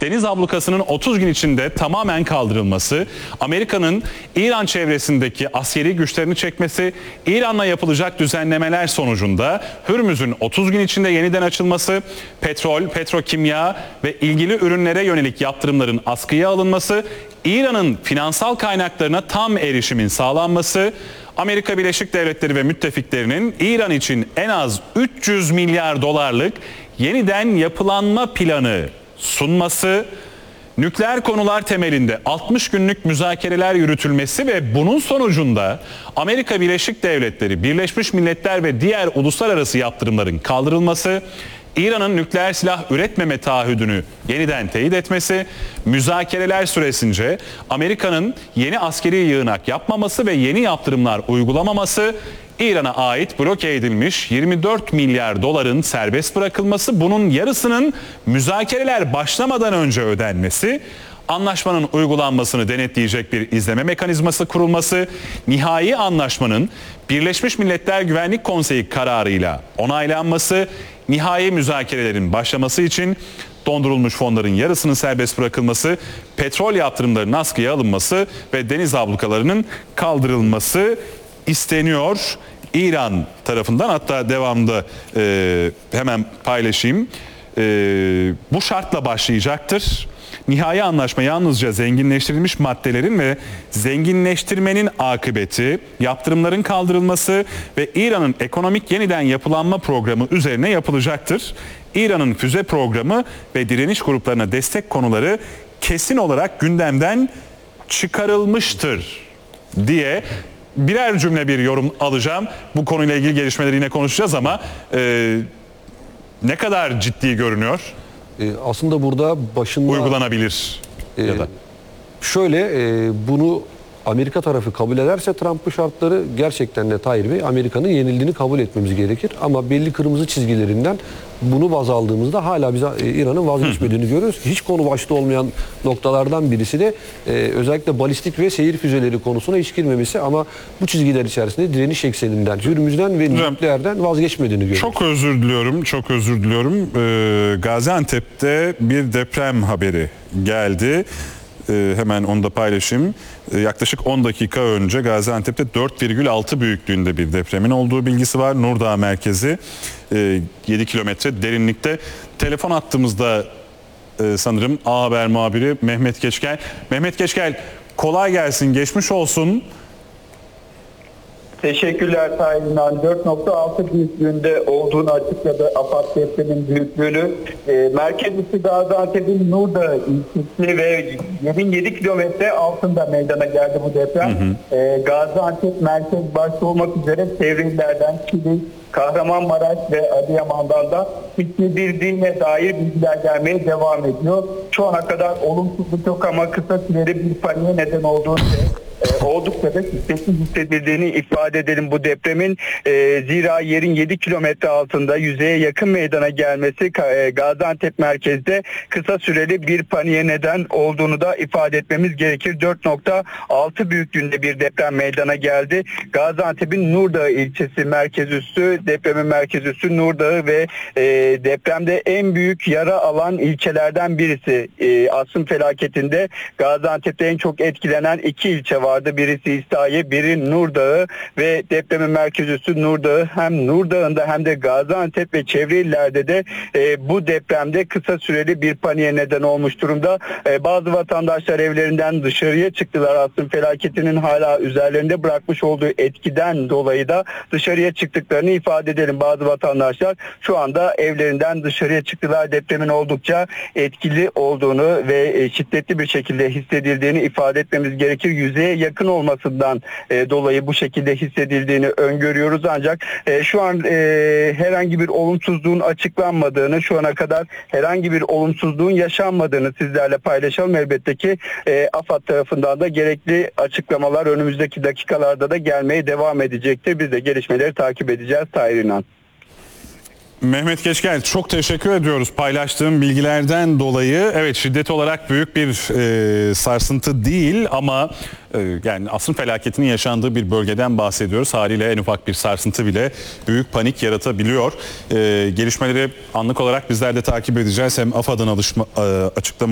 deniz ablukasının 30 gün içinde tamamen kaldırılması, Amerika'nın İran çevresindeki askeri güçlerini çekmesi, İran'la yapılacak düzenlemeler sonucunda Hürmüz'ün 30 gün içinde yeniden açılması, petrol, petrokimya ve ilgili ürünlere yönelik yaptırımların askıya alınması, İran'ın finansal kaynaklarına tam erişimin sağlanması, Amerika Birleşik Devletleri ve müttefiklerinin İran için en az 300 milyar dolarlık yeniden yapılanma planı sunması, nükleer konular temelinde 60 günlük müzakereler yürütülmesi ve bunun sonucunda Amerika Birleşik Devletleri, Birleşmiş Milletler ve diğer uluslararası yaptırımların kaldırılması, İran'ın nükleer silah üretmeme taahhüdünü yeniden teyit etmesi, müzakereler süresince Amerika'nın yeni askeri yığınak yapmaması ve yeni yaptırımlar uygulamaması, İran'a ait bloke edilmiş 24 milyar doların serbest bırakılması, bunun yarısının müzakereler başlamadan önce ödenmesi, anlaşmanın uygulanmasını denetleyecek bir izleme mekanizması kurulması, nihai anlaşmanın Birleşmiş Milletler Güvenlik Konseyi kararıyla onaylanması, nihai müzakerelerin başlaması için dondurulmuş fonların yarısının serbest bırakılması, petrol yaptırımlarının askıya alınması ve deniz ablukalarının kaldırılması isteniyor İran tarafından. Hatta devamında hemen paylaşayım. Bu şartla başlayacaktır. Nihai anlaşma yalnızca zenginleştirilmiş maddelerin ve zenginleştirmenin akıbeti, yaptırımların kaldırılması ve İran'ın ekonomik yeniden yapılanma programı üzerine yapılacaktır. İran'ın füze programı ve direniş gruplarına destek konuları kesin olarak gündemden çıkarılmıştır diye birer cümle bir yorum alacağım. Bu konuyla ilgili gelişmeleri yine konuşacağız ama ne kadar ciddi görünüyor? Aslında burada başında uygulanabilir ya da şöyle bunu Amerika tarafı kabul ederse Trump bu şartları, gerçekten de Tahir Bey, Amerika'nın yenildiğini kabul etmemiz gerekir. Ama belli kırmızı çizgilerinden bunu baz aldığımızda hala biz İran'ın vazgeçmediğini görüyoruz. Hiç konu başta olmayan noktalardan birisi de özellikle balistik ve seyir füzeleri konusuna hiç girmemesi, ama bu çizgiler içerisinde direniş ekseninden, Hürmüz'den ve nükleerden vazgeçmediğini görüyoruz. Çok özür diliyorum. Gaziantep'te bir deprem haberi geldi. Hemen onu da paylaşayım. Yaklaşık 10 dakika önce Gaziantep'te 4,6 büyüklüğünde bir depremin olduğu bilgisi var. Nurdağ merkezi 7 kilometre derinlikte. Telefon attığımızda sanırım A Haber muhabiri Mehmet Geçgel. Mehmet Geçgel, kolay gelsin, geçmiş olsun. Teşekkürler Tahir. 4.6 büyüklüğünde olduğunu açıkladı AFAD depremin büyüklüğünü. Merkez üssü Gaziantep'in Nurdağ ilçesi ve yerin 7 kilometre altında meydana geldi bu deprem. Gaziantep merkez başta olmak üzere çevre illerden Kilis, Kahramanmaraş ve Adıyaman'dan da hissedildiğine dair bilgiler gelmeye devam ediyor. Şu ana kadar olumsuzluk yok ama kısa süreli bir paniğe neden olduğunu oldukça da şiddetli hissedildiğini ifade edelim bu depremin. Zira yerin 7 kilometre altında yüzeye yakın meydana gelmesi Gaziantep merkezde kısa süreli bir paniğe neden olduğunu da ifade etmemiz gerekir. 4.6 büyüklüğünde bir deprem meydana geldi. Gaziantep'in Nurdağ ilçesi merkez üssü, depremin merkez üssü Nurdağ ve depremde en büyük yara alan ilçelerden birisi. Asrın felaketinde Gaziantep'te en çok etkilenen iki ilçe vardı. Birisi İslahiye, biri Nurdağ ve depremin merkez üssü Nurdağ. Hem Nurdağ'ında hem de Gaziantep ve çevre illerde de bu depremde kısa süreli bir paniğe neden olmuş durumda. Bazı vatandaşlar evlerinden dışarıya çıktılar. Asrın felaketinin hala üzerlerinde bırakmış olduğu etkiden dolayı da dışarıya çıktıklarını ifade edelim. Bazı vatandaşlar şu anda evlerinden dışarıya çıktılar. Depremin oldukça etkili olduğunu ve şiddetli bir şekilde hissedildiğini ifade etmemiz gerekir. Yüzeye yakın olmasından dolayı bu şekilde hissedildiğini öngörüyoruz, ancak şu an herhangi bir olumsuzluğun açıklanmadığını, şu ana kadar herhangi bir olumsuzluğun yaşanmadığını sizlerle paylaşalım. Elbette ki AFAD tarafından da gerekli açıklamalar önümüzdeki dakikalarda da gelmeye devam edecektir. Biz de gelişmeleri takip edeceğiz. Tahir İnan. Mehmet Geçgel, çok teşekkür ediyoruz paylaştığım bilgilerden dolayı. Evet, şiddet olarak büyük bir sarsıntı değil ama yani asrın felaketinin yaşandığı bir bölgeden bahsediyoruz. Haliyle en ufak bir sarsıntı bile büyük panik yaratabiliyor. Gelişmeleri anlık olarak bizler de takip edeceğiz. Hem AFAD'ın açıklama